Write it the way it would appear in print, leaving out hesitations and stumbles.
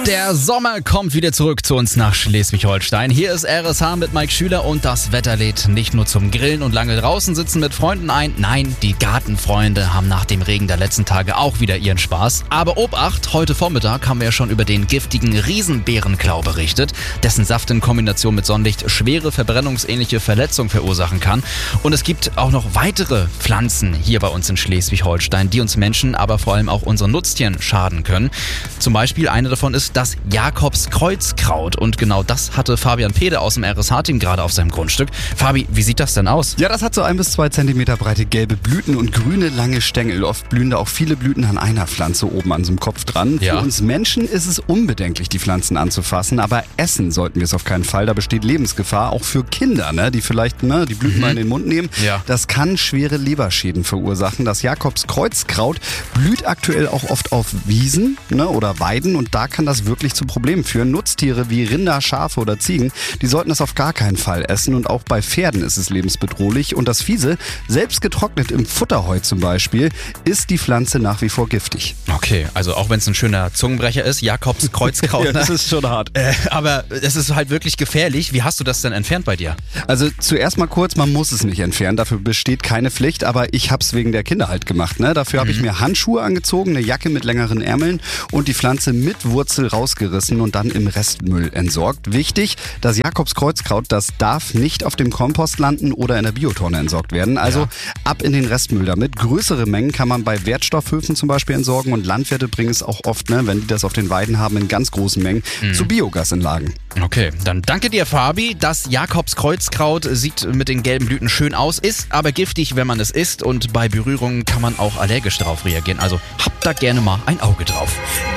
Der Sommer kommt wieder zurück zu uns nach Schleswig-Holstein. Hier ist RSH mit Mike Schüler und das Wetter lädt nicht nur zum Grillen und lange draußen sitzen mit Freunden ein. Nein, die Gartenfreunde haben nach dem Regen der letzten Tage auch wieder ihren Spaß. Aber Obacht, heute Vormittag haben wir ja schon über den giftigen Riesenbeerenklau berichtet, dessen Saft in Kombination mit Sonnenlicht schwere verbrennungsähnliche Verletzungen verursachen kann. Und es gibt auch noch weitere Pflanzen hier bei uns in Schleswig-Holstein, die uns Menschen, aber vor allem auch unseren Nutztieren schaden können. Zum Beispiel eine davon ist das Jakobskreuzkraut. Und genau das hatte Fabian Pede aus dem RSH-Team gerade auf seinem Grundstück. Fabi, wie sieht das denn aus? Ja, das hat so 1 bis 2 Zentimeter breite gelbe Blüten und grüne lange Stängel. Oft blühen da auch viele Blüten an einer Pflanze oben an so einem Kopf dran. Ja. Für uns Menschen ist es unbedenklich, die Pflanzen anzufassen, aber essen sollten wir es auf keinen Fall. Da besteht Lebensgefahr, auch für Kinder, die vielleicht die Blüten mal in den Mund nehmen. Ja. Das kann schwere Leberschäden verursachen. Das Jakobskreuzkraut blüht aktuell auch oft auf Wiesen oder Weiden und da kann das wirklich zu Problemen führen. Nutztiere wie Rinder, Schafe oder Ziegen, die sollten das auf gar keinen Fall essen und auch bei Pferden ist es lebensbedrohlich. Und das Fiese, selbst getrocknet im Futterheu zum Beispiel, ist die Pflanze nach wie vor giftig. Okay, also auch wenn es ein schöner Zungenbrecher ist, Jakobskreuzkraut. Ja, das ist schon hart. Aber es ist halt wirklich gefährlich. Wie hast du das denn entfernt bei dir? Also zuerst mal kurz, man muss es nicht entfernen, dafür besteht keine Pflicht, aber ich habe es wegen der Kinder halt gemacht. Dafür habe ich mir Handschuhe angezogen, eine Jacke mit längeren Ärmeln und die Pflanze mit Wurzel rausgerissen und dann im Restmüll entsorgt. Wichtig, das Jakobskreuzkraut, das darf nicht auf dem Kompost landen oder in der Biotonne entsorgt werden. Also ab in den Restmüll damit. Größere Mengen kann man bei Wertstoffhöfen zum Beispiel entsorgen und Landwirte bringen es auch oft, wenn die das auf den Weiden haben, in ganz großen Mengen zu Biogasanlagen. Okay, dann danke dir, Fabi. Das Jakobskreuzkraut sieht mit den gelben Blüten schön aus, ist aber giftig, wenn man es isst und bei Berührungen kann man auch allergisch darauf reagieren. Also habt da gerne mal ein Auge drauf.